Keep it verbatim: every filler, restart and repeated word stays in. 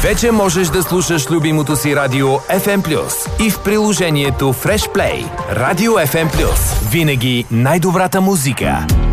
Вече можеш да слушаш любимото си радио еф ем плюс и в приложението Fresh Play. Радио еф ем плюс. Винаги най-добрата музика.